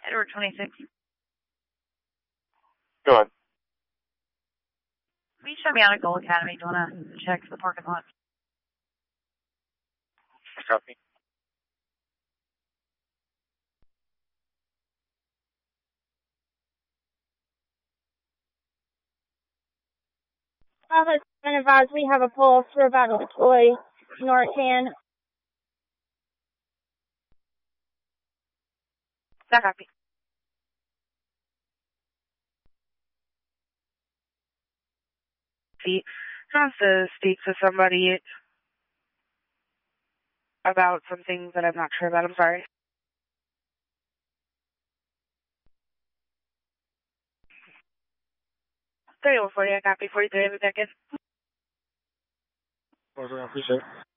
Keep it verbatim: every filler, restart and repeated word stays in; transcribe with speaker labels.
Speaker 1: Edward twenty-six.
Speaker 2: Go ahead.
Speaker 1: Will you show me out at Gold Academy? Do you want to check the parking lot?
Speaker 2: Copy.
Speaker 3: Office and advise we have a pull for about a toy Norcan.
Speaker 1: That copy. See, trying to speak to somebody about some things that I'm not sure about. I'm sorry. thirty-one forty, I copy. forty-three, I'll be back in.
Speaker 2: I appreciate it.